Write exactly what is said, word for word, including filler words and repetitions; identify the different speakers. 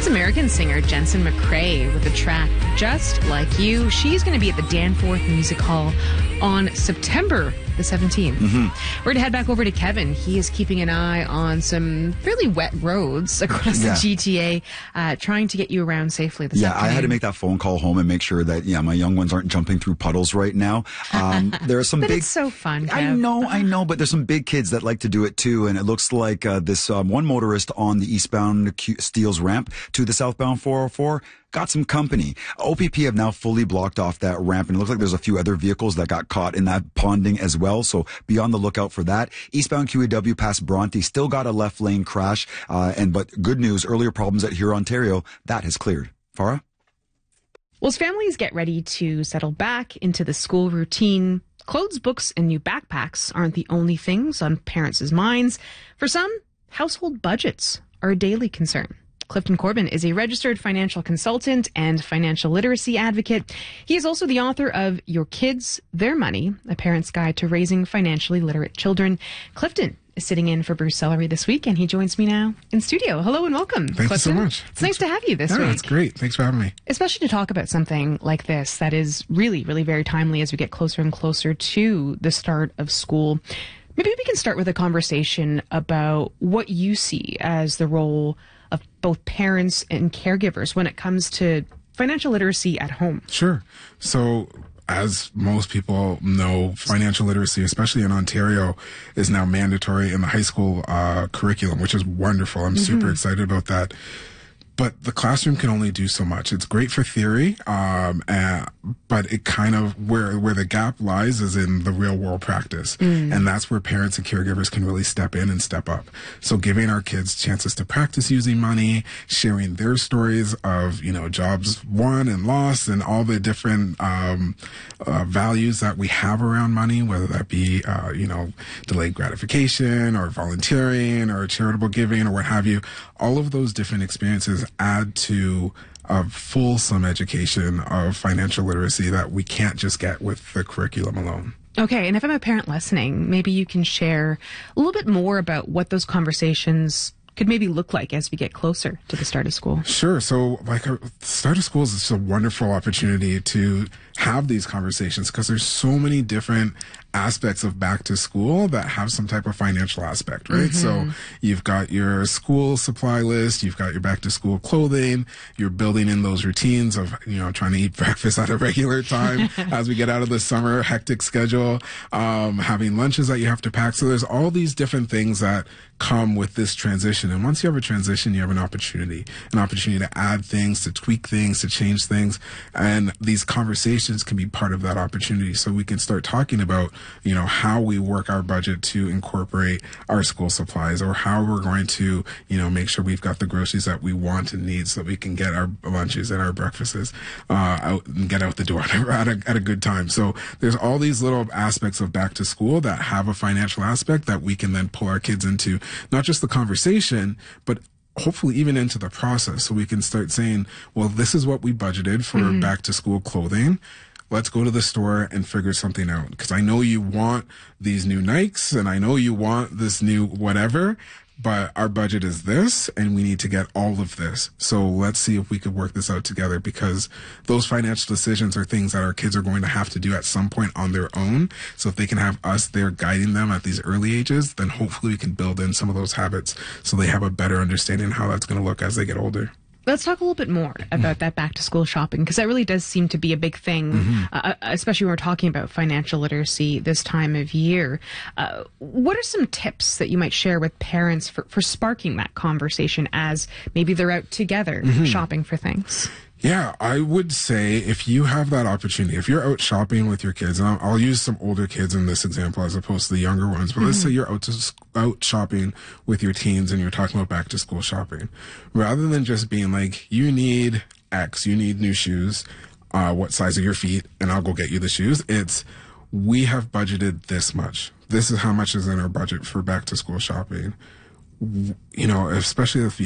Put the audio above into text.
Speaker 1: It's American singer Jensen McCrae with the track Just Like You. She's going to be at the Danforth Music Hall on September the seventeenth. Mm-hmm. We're going to head back over to Kevin. He is keeping an eye on some fairly wet roads across yeah. the G T A, uh, trying to get you around safely this
Speaker 2: Yeah,
Speaker 1: afternoon.
Speaker 2: I had to make that phone call home and make sure that, yeah, my young ones aren't jumping through puddles right now. Um, there are some
Speaker 1: but
Speaker 2: big...
Speaker 1: it's so fun, Kev.
Speaker 2: I know, I know, but there's some big kids that like to do it too, and it looks like uh, this um, one motorist on the eastbound Q- Steeles ramp to the southbound four oh four got some company. O P P have now fully blocked off that ramp, and it looks like there's a few other vehicles that got caught in that ponding as well, so be on the lookout for that. Eastbound Q E W past Bronte still got a left lane crash, uh, and but good news, earlier problems at Huron, Ontario, that has cleared. Farah?
Speaker 1: Well, as families get ready to settle back into the school routine, clothes, books, and new backpacks aren't the only things on parents' minds. For some, household budgets are a daily concern. Clifton Corbin is a registered financial consultant and financial literacy advocate. He is also the author of Your Kids, Their Money, a parent's guide to raising financially literate children. Clifton is sitting in for Bruce Sellery this week, and he joins me now in studio. Hello and welcome,
Speaker 3: Thank
Speaker 1: Clifton.
Speaker 3: you so much.
Speaker 1: It's
Speaker 3: Thanks.
Speaker 1: nice to have you this
Speaker 3: yeah,
Speaker 1: week.
Speaker 3: Yeah, it's great. Thanks for having me.
Speaker 1: Especially to talk about something like this that is really, really very timely as we get closer and closer to the start of school. Maybe we can start with a conversation about what you see as the role of both parents and caregivers when it comes to financial literacy at home.
Speaker 3: Sure. So, as most people know, financial literacy, especially in Ontario, is now mandatory in the high school uh, curriculum, which is wonderful. I'm mm-hmm. super excited about that. But the classroom can only do so much. It's great for theory, um, uh, but it kind of, where where the gap lies is in the real world practice. Mm. And that's where parents and caregivers can really step in and step up. So giving our kids chances to practice using money, sharing their stories of, you know, jobs won and lost and all the different um, uh, values that we have around money, whether that be, uh, you know, delayed gratification or volunteering or charitable giving or what have you. All of those different experiences add to a fulsome education of financial literacy that we can't just get with the curriculum alone.
Speaker 1: Okay, and if I'm a parent listening, maybe you can share a little bit more about what those conversations could maybe look like as we get closer to the start of school.
Speaker 3: Sure. So, like, the start of school is just a wonderful opportunity to have these conversations because there's so many different aspects of back to school that have some type of financial aspect, right? Mm-hmm. So you've got your school supply list, you've got your back to school clothing, you're building in those routines of, you know, trying to eat breakfast at a regular time as we get out of the summer hectic schedule, um, having lunches that you have to pack. So there's all these different things that come with this transition. And once you have a transition, you have an opportunity, an opportunity to add things, to tweak things, to change things. And these conversations can be part of that opportunity. So we can start talking about, you know, how we work our budget to incorporate our school supplies, or how we're going to, you know, make sure we've got the groceries that we want and need so that we can get our lunches and our breakfasts uh, out and get out the door at a, at a good time. So there's all these little aspects of back to school that have a financial aspect that we can then pull our kids into, not just the conversation, but hopefully even into the process. So we can start saying, well, this is what we budgeted for mm-hmm. back to school clothing. Let's go to the store and figure something out. Because I know you want these new Nikes and I know you want this new whatever, but our budget is this and we need to get all of this. So let's see if we could work this out together, because those financial decisions are things that our kids are going to have to do at some point on their own. So if they can have us there guiding them at these early ages, then hopefully we can build in some of those habits so they have a better understanding of how that's going to look as they get older.
Speaker 1: Let's talk a little bit more about that back to school shopping, because that really does seem to be a big thing, mm-hmm. uh, especially when we're talking about financial literacy this time of year. Uh, what are some tips that you might share with parents for, for sparking that conversation as maybe they're out together mm-hmm. shopping for things?
Speaker 3: Yeah, I would say if you have that opportunity, if you're out shopping with your kids, and I'll, I'll use some older kids in this example as opposed to the younger ones, but mm-hmm. let's say you're out to, out shopping with your teens and you're talking about back to school shopping, rather than just being like, you need X, you need new shoes, uh, what size are your feet, and I'll go get you the shoes. It's, we have budgeted this much. This is how much is in our budget for back to school shopping. You know, especially if you